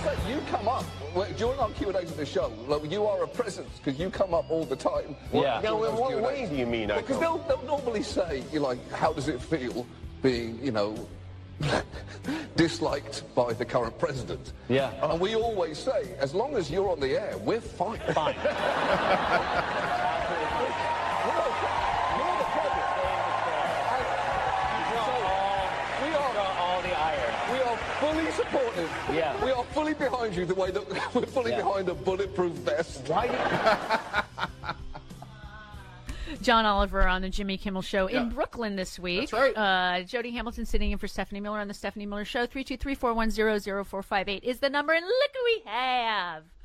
say, you come up during our Q&As of the show. Like, you are a presence because you come up all the time. Yeah. Now, in what way do you mean? Because they'll normally say, you're like, how does it feel being, disliked by the current president? Yeah. And we always say, as long as you're on the air, we're fine. Fine. We are fully supportive. Yeah. We are fully behind you the way that we're fully behind a bulletproof vest. Why? John Oliver on the Jimmy Kimmel Show in Brooklyn this week. That's right. Jody Hamilton sitting in for Stephanie Miller on the Stephanie Miller Show. 323-410-0458 is the number, and look who we have.